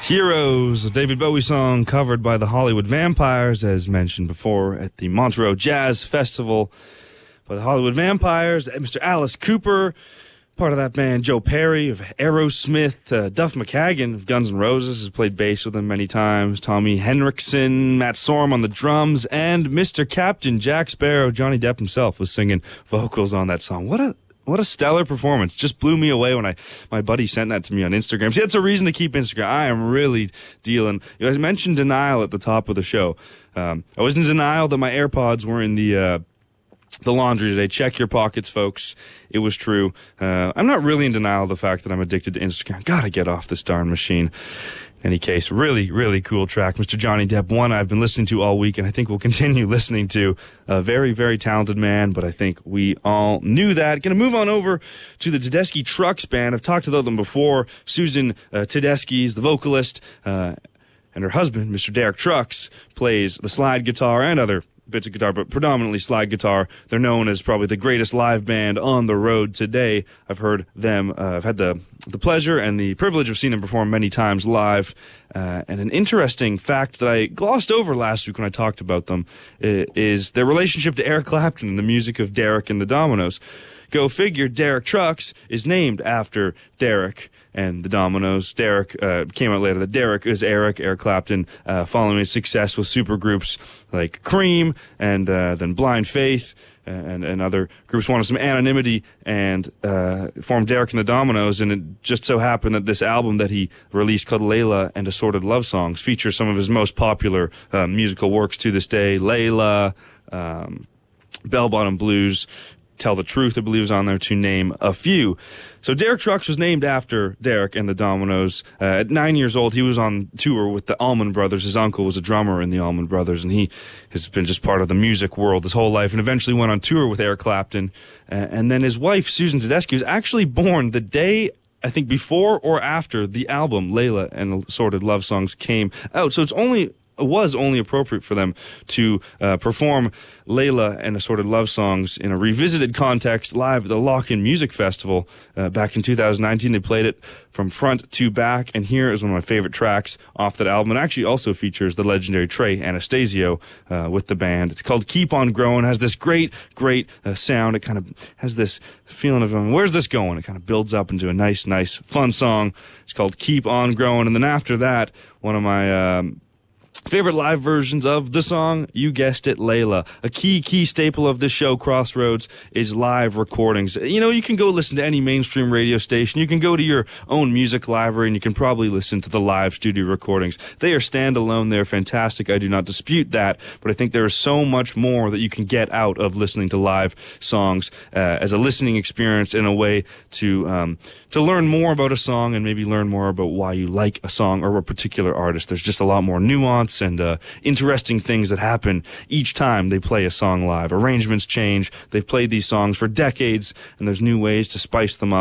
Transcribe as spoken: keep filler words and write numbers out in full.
Heroes, a David Bowie song covered by the Hollywood Vampires, as mentioned before, at the Montreux Jazz Festival by the Hollywood Vampires. Mister Alice Cooper, part of that band. Joe Perry of Aerosmith. Uh, Duff McKagan of Guns N' Roses has played bass with them many times. Tommy Henriksen, Matt Sorum on the drums, and Mister Captain Jack Sparrow, Johnny Depp himself, was singing vocals on that song. What a What a stellar performance. Just blew me away when I my buddy sent that to me on Instagram. See, that's a reason to keep Instagram. I am really dealing. You guys mentioned denial at the top of the show. Um, I was in denial that my AirPods were in the uh, the laundry today. Check your pockets, folks. It was true. Uh, I'm not really in denial of the fact that I'm addicted to Instagram. Gotta get off this darn machine. In any case, really, really cool track. Mister Johnny Depp, one I've been listening to all week, and I think we'll continue listening to. A very, very talented man, but I think we all knew that. Going to move on over to the Tedeschi Trucks Band. I've talked about them before. Susan uh, Tedeschi is the vocalist, uh, and her husband, Mister Derek Trucks, plays the slide guitar and other bits of guitar, but predominantly slide guitar. They're known as probably the greatest live band on the road today. I've heard them, uh, I've had the the pleasure and the privilege of seeing them perform many times live. Uh, and an interesting fact that I glossed over last week when I talked about them uh, is their relationship to Eric Clapton and the music of Derek and the Dominos. Go figure, Derek Trucks is named after Derek and the Dominos. Derek uh, came out later that Derek is Eric, Eric Clapton, uh, following his success with supergroups like Cream and uh, then Blind Faith and, and other groups wanted some anonymity and uh, formed Derek and the Dominos. And it just so happened that this album that he released called Layla and Assorted Love Songs features some of his most popular uh, musical works to this day. Layla, um, Bell Bottom Blues, Tell the Truth, I believe, is on there, to name a few. So Derek Trucks was named after Derek and the Dominos. Uh, at nine years old, he was on tour with the Allman Brothers. His uncle was a drummer in the Allman Brothers, and he has been just part of the music world his whole life, and eventually went on tour with Eric Clapton. Uh, and then his wife, Susan Tedeschi, was actually born the day, I think, before or after the album Layla and Assorted Love Songs came out. So it's only... It was only appropriate for them to uh, perform Layla and Assorted Love Songs in a revisited context live at the Lock-In Music Festival uh, back in two thousand nineteen. They played it from front to back, and here is one of my favorite tracks off that album. It actually also features the legendary Trey Anastasio uh, with the band. It's called Keep On Growing. It has this great, great uh, sound. It kind of has this feeling of, um, where's this going? It kind of builds up into a nice, nice, fun song. It's called Keep On Growing. And then after that, one of my... Um, favorite live versions of the song, you guessed it, Layla. A key, key staple of this show, Crossroads, is live recordings. You know, you can go listen to any mainstream radio station. You can go to your own music library, and you can probably listen to the live studio recordings. They are standalone. They're fantastic. I do not dispute that, but I think there is so much more that you can get out of listening to live songs uh, as a listening experience, in a way to um, to learn more about a song and maybe learn more about why you like a song or a particular artist. There's just a lot more nuance and uh, interesting things that happen each time they play a song live. Arrangements change. They've played these songs for decades, and there's new ways to spice them up.